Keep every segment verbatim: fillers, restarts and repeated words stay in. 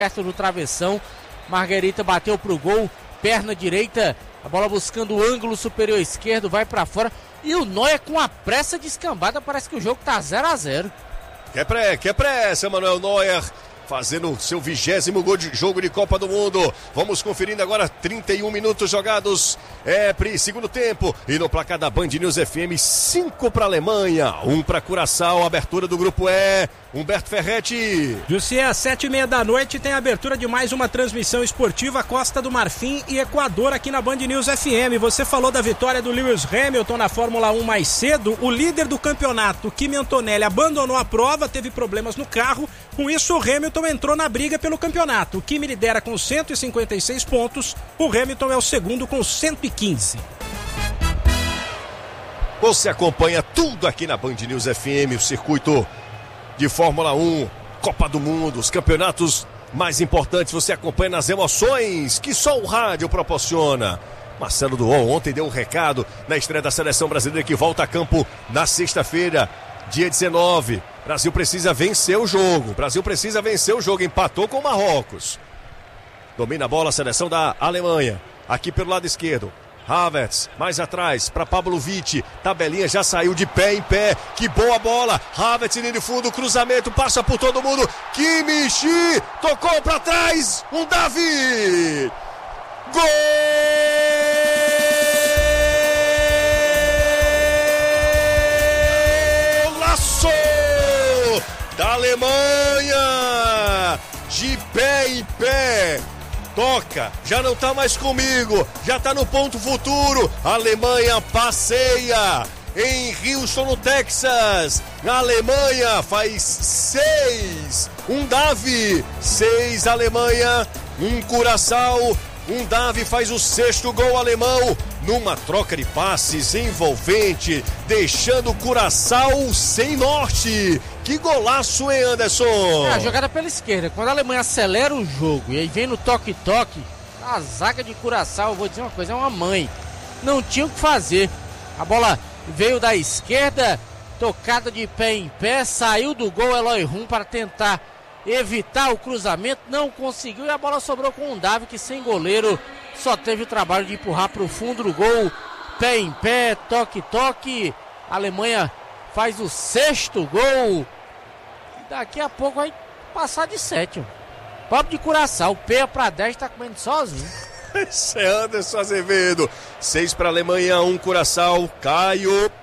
perto do travessão. Marguerita bateu pro gol, perna direita, a bola buscando o ângulo superior esquerdo, vai pra fora. E o Neuer com a pressa descambada, parece que o jogo tá zero a zero. Quer pré, quer pressa, Manuel Neuer, fazendo seu vigésimo gol de jogo de Copa do Mundo. Vamos conferindo agora, trinta e um minutos jogados, é Pri, segundo tempo. E no placar da Band News F M, cinco para Alemanha, um para Curaçao, abertura do grupo E. Humberto Ferretti. José, às sete e meia da noite tem a abertura de mais uma transmissão esportiva Costa do Marfim e Equador aqui na Band News F M. Você falou da vitória do Lewis Hamilton na Fórmula um mais cedo. O líder do campeonato, Kimi Antonelli, abandonou a prova, teve problemas no carro. Com isso, o Hamilton entrou na briga pelo campeonato. O Kimi lidera com cento e cinquenta e seis pontos. O Hamilton é o segundo com cento e quinze. Você acompanha tudo aqui na Band News F M, o circuito de Fórmula um, Copa do Mundo, os campeonatos mais importantes. Você acompanha nas emoções que só o rádio proporciona. Marcelo Duon ontem deu um recado na estreia da Seleção Brasileira que volta a campo na sexta-feira, dia dezenove. Brasil precisa vencer o jogo. Brasil precisa vencer o jogo. Empatou com o Marrocos. Domina a bola a seleção da Alemanha. Aqui pelo lado esquerdo. Havertz, mais atrás, para Pablo Vitti. Tabelinha já saiu de pé em pé. Que boa bola. Havertz indo de fundo, cruzamento, passa por todo mundo. Kimmich, tocou para trás. Um Davi. Gol! Laço da Alemanha. De pé em pé. Toca, já não tá mais comigo, já tá no ponto futuro. A Alemanha passeia em Houston, no Texas. A Alemanha faz seis. Um Davi, seis Alemanha, um Curaçao. Um Davi faz o sexto gol alemão numa troca de passes envolvente, deixando o Curaçao sem norte. Que golaço, hein, Anderson? É, a jogada pela esquerda. Quando a Alemanha acelera o jogo e aí vem no toque-toque, a zaga de Curaçao, eu vou dizer uma coisa, é uma mãe. Não tinha o que fazer. A bola veio da esquerda, tocada de pé em pé, saiu do gol Eloy Rum para tentar evitar o cruzamento, não conseguiu e a bola sobrou com o Davi, que sem goleiro só teve o trabalho de empurrar para o fundo do gol. Pé em pé, toque-toque. A Alemanha faz o sexto gol. Daqui a pouco vai passar de sete. Pobre de Curaçao, P para dez, tá comendo sozinho. Esse é Anderson Azevedo. seis para a Alemanha, um Curaçao. Caio.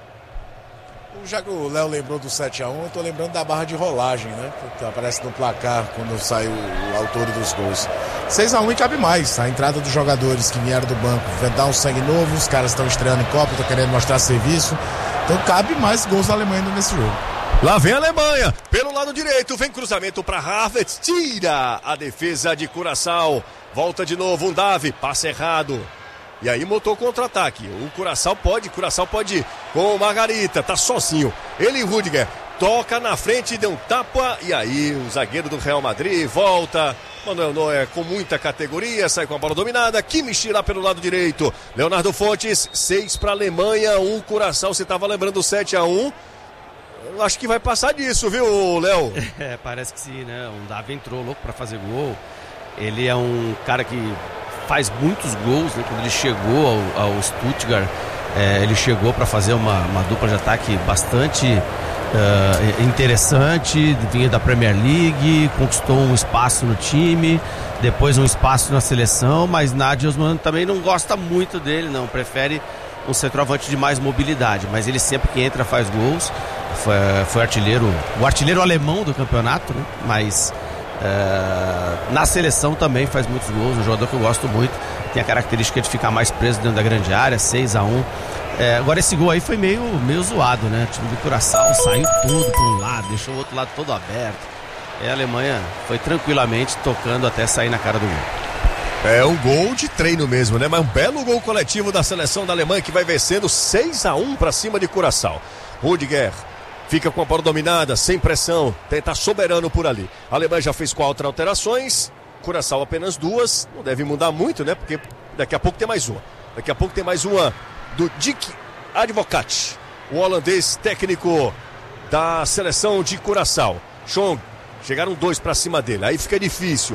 Já que o Léo lembrou do sete a um, eu tô lembrando da barra de rolagem, né? Que aparece no placar quando sai o, o autor dos gols. seis a um e cabe mais. A entrada dos jogadores que vieram do banco vai dar um sangue novo, os caras estão estreando em Copa, estão querendo mostrar serviço. Então cabe mais gols da Alemanha nesse jogo. Lá vem a Alemanha, pelo lado direito, vem cruzamento para Havertz, tira a defesa de Curaçao. Volta de novo, um Davi, passe errado. E aí montou o contra-ataque. O Curaçao pode, Curaçao pode ir com o Margarita, tá sozinho. Ele e Rüdiger toca na frente, deu um tapa. E aí o zagueiro do Real Madrid volta. Manuel Neuer com muita categoria, sai com a bola dominada. Kimmich lá pelo lado direito. Leonardo Fontes, seis para a Alemanha, um Curaçao. Você tava lembrando sete a um. Eu acho que vai passar disso, viu, Léo? É, parece que sim, né? O Davi entrou louco para fazer gol. Ele é um cara que faz muitos gols, né? Quando ele chegou ao, ao Stuttgart, é, ele chegou para fazer uma, uma dupla de ataque bastante uh, interessante, vinha da Premier League, conquistou um espaço no time, depois um espaço na seleção, mas Nagelsmann também não gosta muito dele, não, prefere um centroavante de mais mobilidade, mas ele sempre que entra faz gols, foi, foi artilheiro, o artilheiro alemão do campeonato, né? Mas Uh, na seleção também faz muitos gols, um jogador que eu gosto muito, tem a característica de ficar mais preso dentro da grande área, seis a um. É, agora esse gol aí foi meio, meio zoado, né? O time do Curaçao saiu tudo para um lado, deixou o outro lado todo aberto. E a Alemanha foi tranquilamente tocando até sair na cara do gol. É um gol de treino mesmo, né? Mas um belo gol coletivo da seleção da Alemanha que vai vencendo seis a um para cima de Curaçao. Rüdiger fica com a bola dominada, sem pressão, tenta soberano por ali. A Alemanha já fez quatro alterações, Curaçao apenas duas, não deve mudar muito, né? Porque daqui a pouco tem mais uma. Daqui a pouco tem mais uma do Dick Advocat, o holandês técnico da seleção de Curaçao. Chong, chegaram dois para cima dele, aí fica difícil.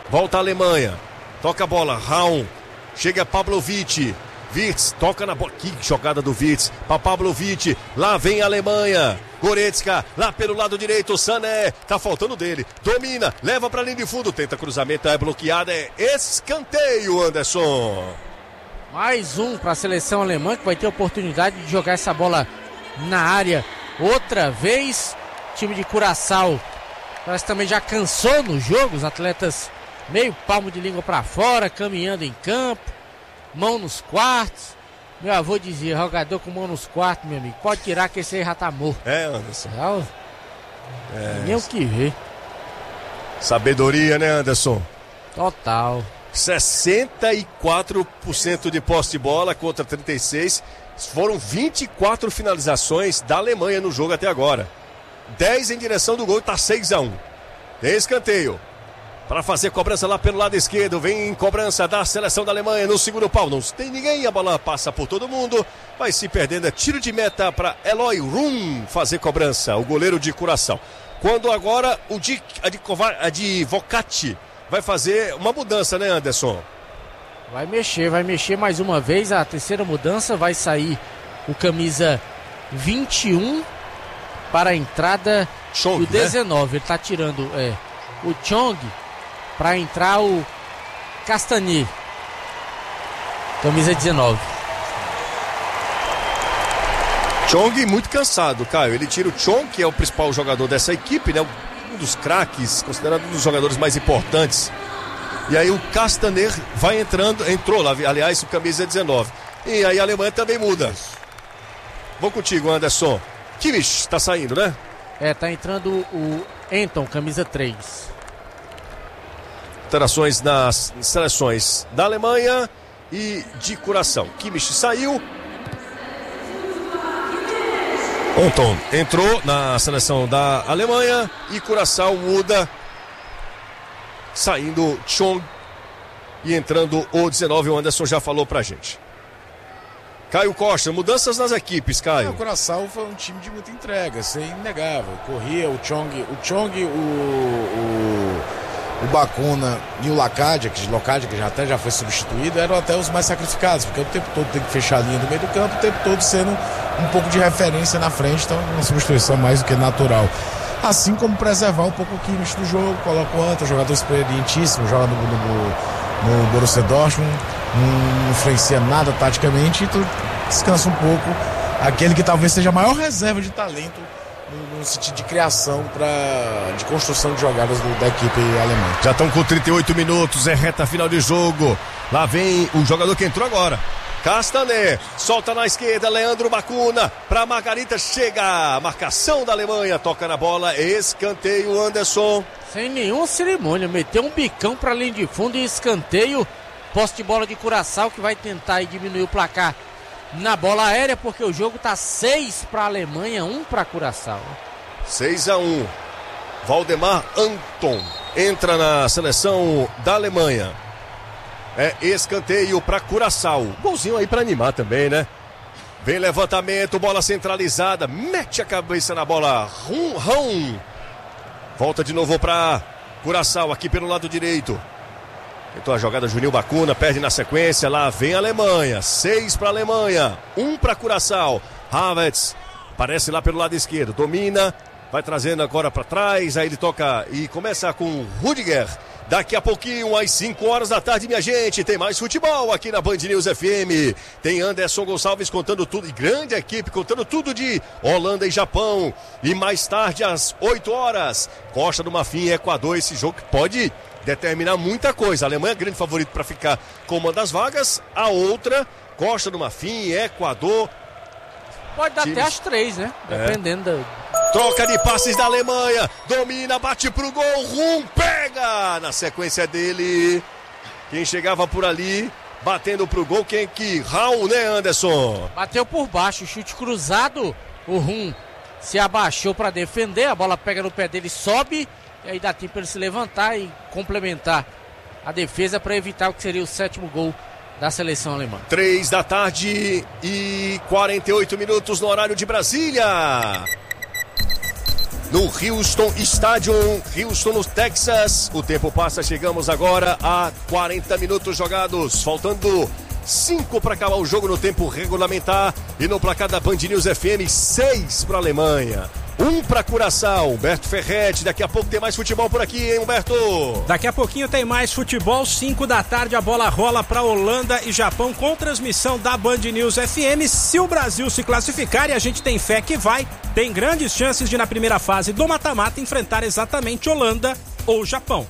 Volta a Alemanha. Toca a bola. Raum. Chega Pavlovic. Wirtz toca na bola. Que jogada do Wirtz. Para Pavlovic. Lá vem a Alemanha. Goretzka. Lá pelo lado direito. Sané. Tá faltando dele. Domina. Leva para linha de fundo. Tenta cruzamento. É bloqueada. É escanteio, Anderson. Mais um para a seleção alemã que vai ter a oportunidade de jogar essa bola na área outra vez. Time de Curaçao parece que também já cansou no jogo. Os atletas meio palmo de língua para fora, caminhando em campo, mão nos quartos. Meu avô dizia, jogador com mão nos quartos, meu amigo, pode tirar que esse aí já tá morto. É, Anderson. É, nem o que ver. Sabedoria, né, Anderson? Total. sessenta e quatro por cento de posse de bola contra trinta e seis. Foram vinte e quatro finalizações da Alemanha no jogo até agora. dez em direção do gol, tá seis a um. Tem escanteio para fazer cobrança lá pelo lado esquerdo. Vem em cobrança da seleção da Alemanha no segundo pau. Não tem ninguém, a bola passa por todo mundo. Vai se perdendo, é tiro de meta para Eloy Rum fazer cobrança, o goleiro de Curaçao. Quando agora o de, a de, a de Vocati vai fazer uma mudança, né, Anderson? Vai mexer, vai mexer mais uma vez. A terceira mudança vai sair o camisa vinte e um para a entrada Chong, do dezenove. Né? Ele tá tirando é, o Chong para entrar o Castagnier. Camisa dezenove. Chong muito cansado, Caio. Ele tira o Chong, que é o principal jogador dessa equipe, né? Um dos craques, considerado um dos jogadores mais importantes. E aí o Castagnier vai entrando, entrou lá, aliás, o camisa dezenove. E aí a Alemanha também muda. Vou contigo, Anderson. Kimmich está saindo, né? É, tá entrando o Anton, camisa três. Alterações nas seleções da Alemanha e de Curaçao. Kimmich saiu. Anton entrou na seleção da Alemanha e Curaçao muda, saindo Chong e entrando o dezenove. O Anderson já falou pra gente. Caio Costa, mudanças nas equipes, Caio. É, o Curaçao foi um time de muita entrega, isso é inegável. Corria o Chong, o Chong, o, o, o Bacuna e o Locadia, que, Locadia, que já até já foi substituído, eram até os mais sacrificados, porque o tempo todo tem que fechar a linha do meio do campo, o tempo todo sendo um pouco de referência na frente, então uma substituição mais do que natural. Assim como preservar um pouco o Kimmich do jogo, coloca o Anton, jogador experientíssimo, joga no, no, no Borussia Dortmund, não influencia nada taticamente, e tu descansa um pouco aquele que talvez seja a maior reserva de talento no, no sentido de criação, pra, de construção de jogadas do, da equipe alemã. Já estão com trinta e oito minutos, é reta final de jogo. Lá vem o jogador que entrou agora. Castagnier, solta na esquerda, Leandro Bacuna, para Margarita, chega, marcação da Alemanha, toca na bola, escanteio, Anderson. Sem nenhuma cerimônia, meteu um bicão para linha de fundo e escanteio, posse de bola de Curaçao, que vai tentar aí diminuir o placar na bola aérea, porque o jogo tá seis para a Alemanha, um para Curaçao. seis a um, Valdemar Anton entra na seleção da Alemanha. É escanteio para Curaçao. Golzinho aí para animar também, né? Vem levantamento, bola centralizada, mete a cabeça na bola. Rum, rum. Volta de novo para Curaçao aqui pelo lado direito. Tentou a jogada Juninho Bacuna, perde na sequência. Lá vem a Alemanha. Seis para a Alemanha, um para Curaçao. Havertz aparece lá pelo lado esquerdo, domina, vai trazendo agora para trás. Aí ele toca e começa com Rudiger. Daqui a pouquinho, às cinco horas da tarde, minha gente, tem mais futebol aqui na Band News F M. Tem Anderson Gonçalves contando tudo, e grande equipe contando tudo de Holanda e Japão. E mais tarde, às oito horas, Costa do Marfim e Equador. Esse jogo que pode determinar muita coisa. A Alemanha é grande favorito para ficar com uma das vagas. A outra, Costa do Marfim, Equador. Pode dar Times... até as três, né? Dependendo é. da... Troca de passes da Alemanha, domina, bate pro gol, Rum, pega na sequência dele. Quem chegava por ali, batendo pro gol, quem que? Raul, né, Anderson? Bateu por baixo, chute cruzado, o Rum se abaixou para defender, a bola pega no pé dele, sobe, e aí dá tempo para ele se levantar e complementar a defesa para evitar o que seria o sétimo gol da seleção alemã. Três da tarde e quarenta e oito minutos no horário de Brasília. no Houston Stadium, Houston, no Texas. O tempo passa, chegamos agora a quarenta minutos jogados, faltando cinco para acabar o jogo no tempo regulamentar. E no placar da Band News F M, seis para a Alemanha, um para Curaçao. Humberto Ferretti, daqui a pouco tem mais futebol por aqui, hein, Humberto? Daqui a pouquinho tem mais futebol, cinco da tarde a bola rola para Holanda e Japão com transmissão da Band News F M. Se o Brasil se classificar, e a gente tem fé que vai, tem grandes chances de na primeira fase do mata-mata enfrentar exatamente Holanda ou Japão.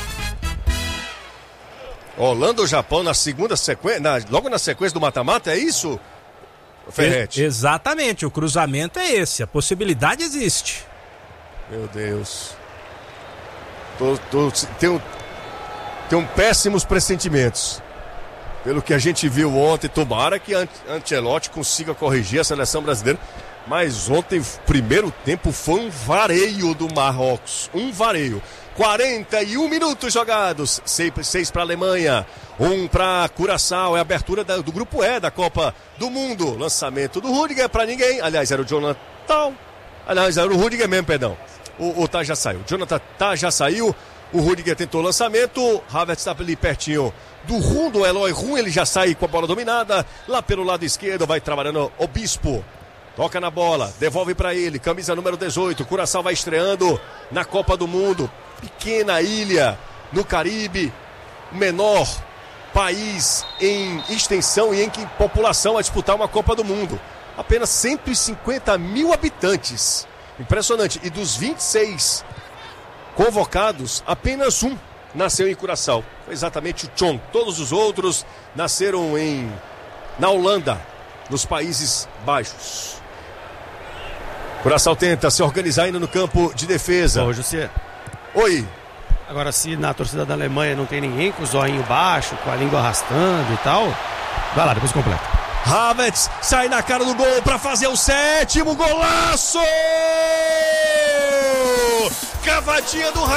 Holanda ou Japão na segunda sequência, na, logo na sequência do mata-mata, é isso, Ferretti? E, exatamente, o cruzamento é esse, a possibilidade existe. Meu Deus. Tô, tô, tenho, tenho péssimos pressentimentos. Pelo que a gente viu ontem, tomara que Ancelotti consiga corrigir a seleção brasileira. Mas ontem, primeiro tempo, foi um vareio do Marrocos. Um vareio. quarenta e um minutos jogados, seis para a Alemanha, um para Curaçao. É a abertura da, do grupo E da Copa do Mundo. Lançamento do Rudiger para ninguém. Aliás, era o Jonathan. Aliás, era o Rudiger mesmo, perdão. O, o Tá já saiu. O Jonathan Tá já saiu. O Rudiger tentou o lançamento. Havertz está ali pertinho do Rum, do Eloy Rum. Ele já sai com a bola dominada. Lá pelo lado esquerdo vai trabalhando o Bispo. Toca na bola, devolve para ele, camisa número dezoito. Curaçao vai estreando na Copa do Mundo. Pequena ilha no Caribe, menor país em extensão e em população a disputar uma Copa do Mundo. Apenas cento e cinquenta mil habitantes. Impressionante. E dos vinte e seis convocados, apenas um nasceu em Curaçao. Foi exatamente o Chong. Todos os outros nasceram em, na Holanda, nos Países Baixos. Curaçao tenta se organizar ainda no campo de defesa. Ô, José. Oi. Agora, se na torcida da Alemanha não tem ninguém com o zoinho baixo, com a língua arrastando e tal, vai lá, depois completa. Havertz sai na cara do gol para fazer o sétimo golaço! Cavadinha do